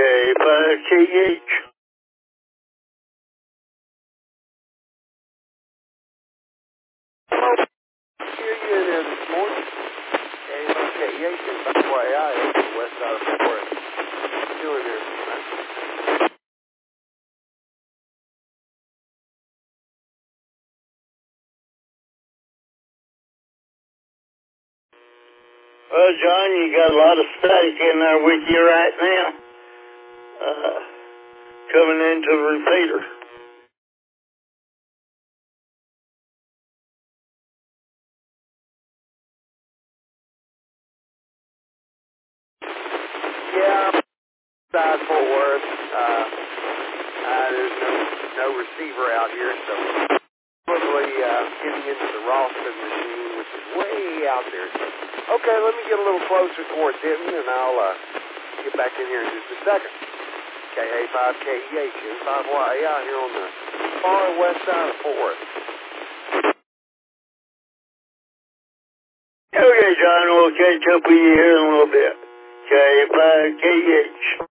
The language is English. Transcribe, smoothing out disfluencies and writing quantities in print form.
K5KH. Hear you in there this morning. K5KH is FYI, west side of Fort Worth. What you doing there tonight? Well, John, you got a lot of static in there with you right now. Coming into the repeater. Yeah, side Fort Worth. There's no receiver out here, so probably getting into the Ralston machine, which is way out there. So, okay, let me get a little closer towards Denton, and I'll get back in here in just a second. KA5KEH is 5YA out here on the far west side of Fort Worth. Okay, John, we'll catch up with you here in a little bit. K5KH.